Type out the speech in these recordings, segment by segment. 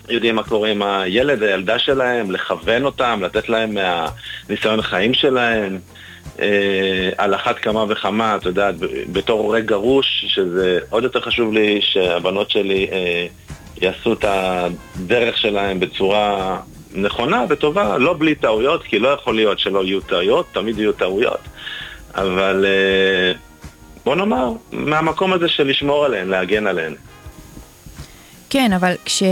יודעים מה קורה עם הילד, הילדה שלהם, לכוון אותם, לתת להם מהניסיון החיים שלהם. על אחת כמה וכמה, אתה יודע, בתור הורה גרוש, שזה עוד יותר חשוב לי שהבנות שלי יעשו את הדרך שלהם בצורה נכונה וטובה, לא בלי טעויות, כי לא יכול להיות שלא יהיו טעויות, תמיד יהיו טעויות, אבל בוא נאמר, מהמקום הזה של לשמור עליהן, להגן עליהן. כן, אבל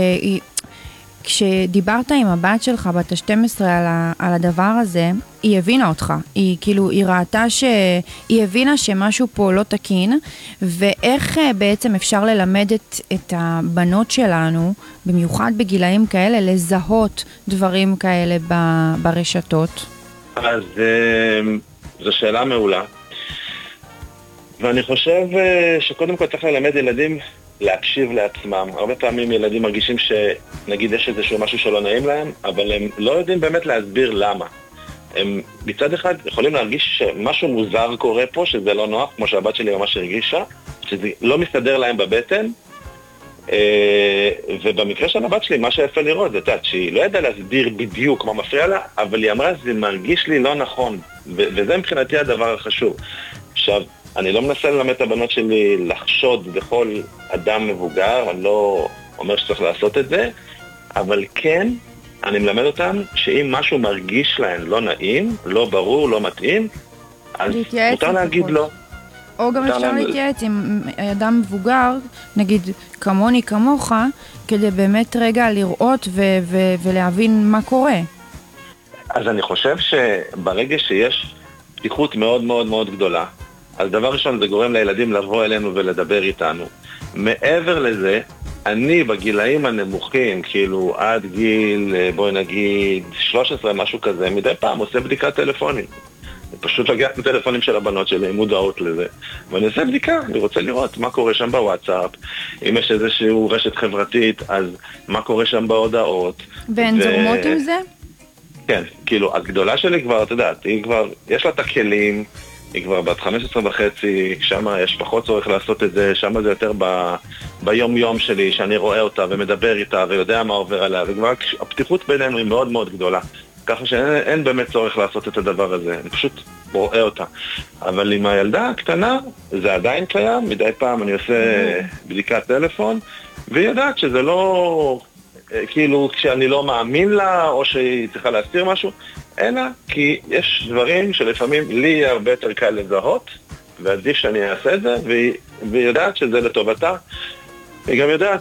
כשדיברת עם הבת שלך, בת ה-12 על הדבר הזה, היא הבינה אותך. היא כאילו, היא ראתה היא הבינה שמשהו פה לא תקין, ואיך בעצם אפשר ללמד את הבנות שלנו, במיוחד בגילאים כאלה, לזהות דברים כאלה ברשתות? אז זו שאלה מעולה. ואני חושב שקודם כל צריך ללמד ילדים להקשיב לעצמם. הרבה פעמים ילדים מרגישים שנגיד יש איזשהו משהו שלא נעים להם, אבל הם לא יודעים באמת להסביר למה. הם מצד אחד יכולים להרגיש שמשהו מוזר קורה פה, שזה לא נוח, כמו שהבת שלי ממש הרגישה, שזה לא מסתדר להם בבטן, ובמקרה של הבת שלי, מה שיפה לראות, זה שהיא לא ידעה להסביר בדיוק מה מפריע לה, אבל היא אמרה, זה מרגיש לי לא נכון, וזה מבחינתי הדבר החשוב. עכשיו, אני לא מנסה ללמד את הבנות שלי לחשוד בכל אדם מבוגר, אני לא אומר שצריך לעשות את זה, אבל כן, אני מלמד אותם שאם משהו מרגיש להם לא נעים, לא ברור, לא מתאים, אז מותר להגיד לא. או גם אפשר להתייעץ עם אדם מבוגר, נגיד כמוני, כמוך, כדי באמת רגע לראות ולהבין מה קורה. אז אני חושב שברגע שיש פתיחות מאוד מאוד מאוד גדולה, אז דבר ראשון זה גורם לילדים לבוא אלינו ולדבר איתנו. מעבר לזה, אני בגילאים הנמוכים, כאילו עד גיל, בואי נגיד 13, משהו כזה, מדי פעם עושה בדיקת טלפונים. אני פשוט לוקח את הטלפונים של הבנות שלי, מודעות לזה. ואני עושה בדיקה, אני רוצה לראות מה קורה שם בוואטסאפ, אם יש איזשהו רשת חברתית, אז מה קורה שם בהודעות. והן זורמות עם זה? כן, כאילו הגדולה שלי כבר, אתה יודעת, היא כבר, יש לה את הכלים, היא כבר בת 15 וחצי, שם יש פחות צורך לעשות את זה, שם זה יותר ביום יום שלי, שאני רואה אותה ומדבר איתה ויודע מה עובר עליה, וכבר הפתיחות בינינו היא מאוד מאוד גדולה, ככה שאין באמת צורך לעשות את הדבר הזה, אני פשוט רואה אותה. אבל עם הילדה הקטנה, זה עדיין קיים, מדי פעם אני עושה בדיקת טלפון, והיא יודעת שזה לא, כאילו כשאני לא מאמין לה, או שהיא צריכה להסתיר משהו, אלא כי יש דברים שלפעמים לי יהיה הרבה יותר קל לזהות, ועדיף שאני אעשה את זה, והיא יודעת שזה לטובתה. היא גם יודעת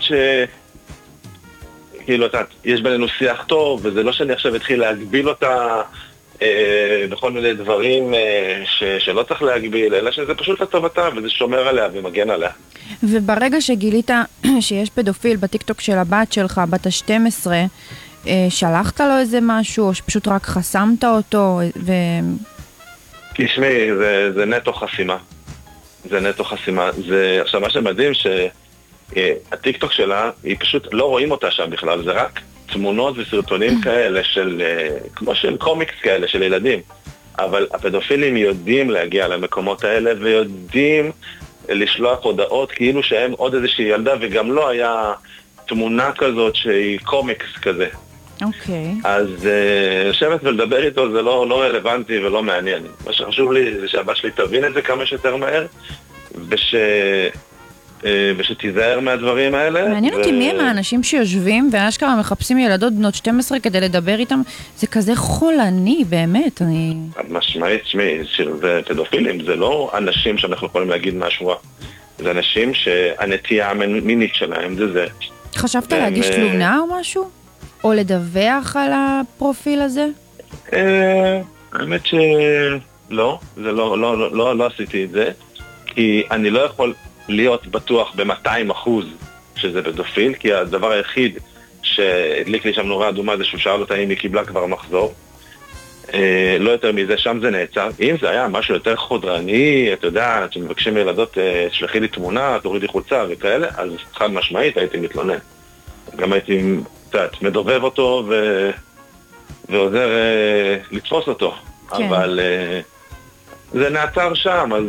כאילו, יש בינינו שיח טוב, וזה לא שאני עכשיו אתחיל להגביל אותה בכל מיני דברים שלא צריך להגביל, אלא שזה פשוט לטובתה, וזה שומר עליה ומגן עליה. וברגע שגילית שיש פדופיל בטיקטוק של הבת שלך, בת ה-12, שלחת לו איזה משהו, או שפשוט רק חסמת אותו? תשמעי, זה נטו חסימה. זה נטו חסימה. עכשיו, מה שמדהים שהטיקטוק שלה, היא פשוט לא רואים אותה שם בכלל, זה רק תמונות וסרטונים כאלה כמו של קומיקס כאלה, של ילדים. אבל הפדופילים יודעים להגיע למקומות האלה, ויודעים לשלוח הודעות כאילו שהם עוד איזושהי ילדה, וגם לא היה תמונה כזאת שהיא קומיקס כזה. אוקיי. אז לשבת ולדבר איתו זה לא רלוונטי ולא מעניין. מה שחשוב לי זה שהבת שלי תבין את זה כמה שיותר מהר, ושתיזהר מהדברים האלה. מעניין אותי מי הם האנשים שיושבים ואשכרה מחפשים ילדות בנות 12 כדי לדבר איתם. זה כזה חולני, באמת. משמעית, זה פדופילים, זה לא אנשים שאנחנו יכולים להגיד משהו. זה אנשים שהנטייה המינית שלהם זה זה. חשבת להגיש תלונה או משהו? או לדווח על הפרופיל הזה? האמת שלא, לא עשיתי את זה, כי אני לא יכול להיות בטוח ב-200% שזה פדופיל, כי הדבר היחיד שהדליק לי שם נורה אדומה זה שהוא שאל אותה אם היא קיבלה כבר מחזור. לא יותר מזה, שם זה נעצר. אם זה היה משהו יותר חודרני, אתה יודע, שמבקשים ילדות, שלחי לי תמונה, תורידי חולצה וכאלה, אז חד משמעית הייתי מתלונן. גם הייתי מדובב אותו ועוזר לתפוס אותו. כן. אבל זה נעצר שם, אז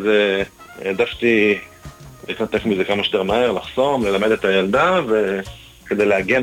העדפתי להתנתק מזה כמה שיותר מהר, לחסום, ללמד את הילדה, וכדי להגן